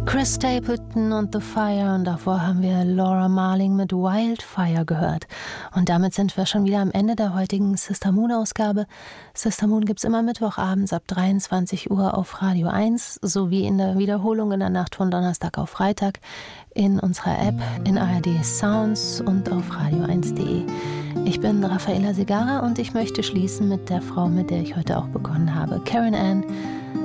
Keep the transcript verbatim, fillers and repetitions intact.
Chris Stapleton und The Fire, und davor haben wir Laura Marling mit Wildfire gehört. Und damit sind wir schon wieder am Ende der heutigen Sister Moon-Ausgabe. Sister Moon gibt's immer mittwochabends ab dreiundzwanzig Uhr auf Radio eins, sowie in der Wiederholung in der Nacht von Donnerstag auf Freitag in unserer App, in A R D Sounds und auf radio eins punkt de. Ich bin Raffaella Segarra und ich möchte schließen mit der Frau, mit der ich heute auch begonnen habe, Karen Ann.